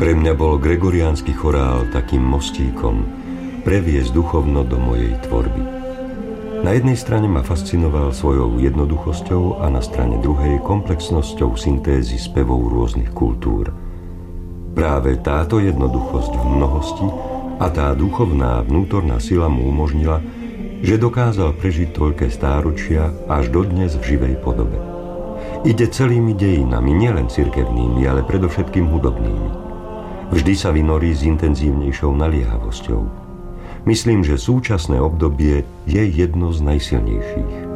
Pre mňa bol gregoriánsky chorál takým mostíkom previesť duchovno do mojej tvorby. Na jednej strane ma fascinoval svojou jednoduchosťou a na strane druhej komplexnosťou syntézy spevov rôznych kultúr. Práve táto jednoduchosť v mnohosti a tá duchovná vnútorná sila mu umožnila, že dokázal prežiť toľké stáročia až dodnes v živej podobe. Ide celými dejinami, nielen cirkevnými, ale predovšetkým hudobnými. Vždy sa vynorí s intenzívnejšou naliehavosťou. Myslím, že súčasné obdobie je jedno z najsilnejších.